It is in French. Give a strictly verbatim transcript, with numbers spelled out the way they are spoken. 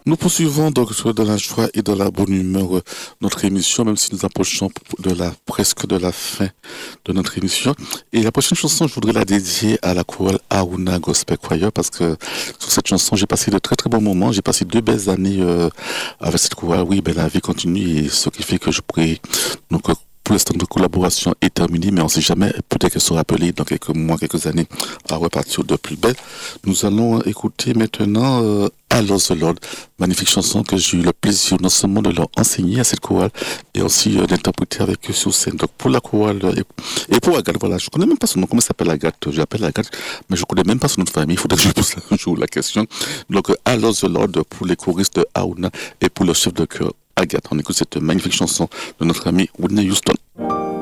Nous poursuivons donc dans la joie et dans la bonne humeur euh, notre émission, même si nous approchons de la presque de la fin de notre émission. Et la prochaine chanson, je voudrais la dédier à la chorale Aruna Gospel Choir parce que sur cette chanson, j'ai passé de très très bons moments. J'ai passé deux belles années euh, avec cette chorale. Oui, ben la vie continue et ce qui fait que je pourrais donc euh, pour l'instant, notre collaboration est terminée, mais on ne sait jamais. Peut-être qu'elle sera appelée dans quelques mois, quelques années à repartir de plus belle. Nous allons écouter maintenant euh, I Love the Lord, magnifique chanson que j'ai eu le plaisir non seulement de leur enseigner à cette chorale et aussi euh, d'interpréter avec eux sur scène. Donc pour la chorale euh, et, et pour Agathe, voilà, je ne connais même pas son nom. Comment ça s'appelle Agathe? J'appelle Agathe, mais je ne connais même pas son nom de famille. Il faudrait que je pose un jour la question. Donc euh, I Love the Lord pour les choristes de Aouna et pour le chef de chœur Agathe. On écoute cette magnifique chanson de notre ami Whitney Houston.